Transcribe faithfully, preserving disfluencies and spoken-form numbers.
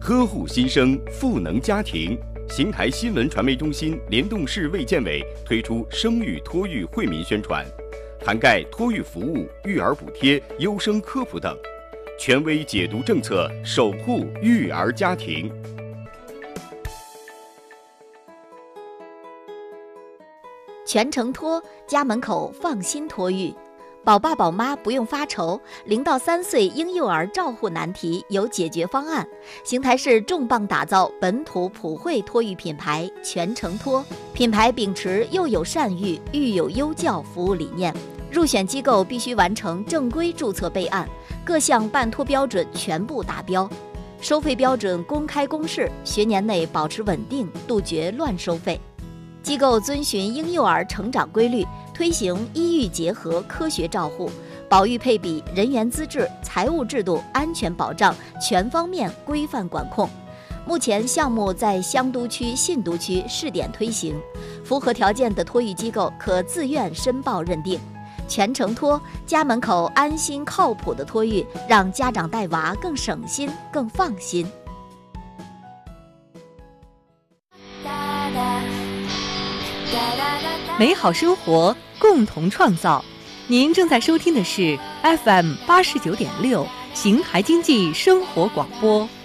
呵护新生，赋能家庭。邢台新闻传媒中心联动市卫健委推出生育托育惠民宣传，涵盖托育服务、育儿补贴、优生科普等，权威解读政策，守护育儿家庭。 全程托，家门口放心托育。宝爸宝妈不用发愁，零到三岁婴幼儿照护难题有解决方案。邢台市重磅打造本土普惠托育品牌全程托，品牌秉持幼有善育、育有优教服务理念，入选机构必须完成正规注册备案，各项办托标准全部达标，收费标准公开公示，学年内保持稳定，杜绝乱收费。机构遵循婴幼儿成长规律，推行医育结合科学照护，保育配比、人员资质、财务制度、安全保障全方面规范管控。目前项目在香都区、信都区试点推行，符合条件的托育机构可自愿申报认定。全程托，家门口安心靠谱的托育，让家长带娃更省心、更放心。 美好生活，共同创造。您正在收听的是 F M 八十九点六邢台经济生活广播。